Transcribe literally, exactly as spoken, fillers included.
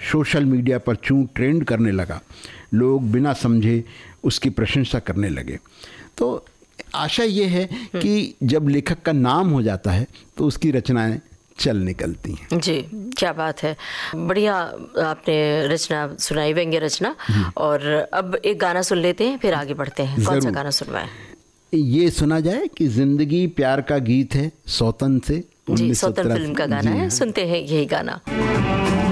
Social media पर चूँ trend करने लगा, लोग बिना समझे उसकी प्रशंसा करने लगे। तो आशा ये है कि जब लेखक का नाम हो जाता है तो उसकी रचनाएं चल निकलती हैं। जी, क्या बात है, बढ़िया आपने रचना सुनाई, व्यंग्य रचना। और अब एक गाना सुन लेते हैं, फिर आगे बढ़ते हैं। कौन सा गाना सुनवाएं? ये सुना जाए कि जिंदगी प्यार का गीत है, सौतन से। जी, सौतन फिल्म का गाना है, सुनते हैं यही गाना।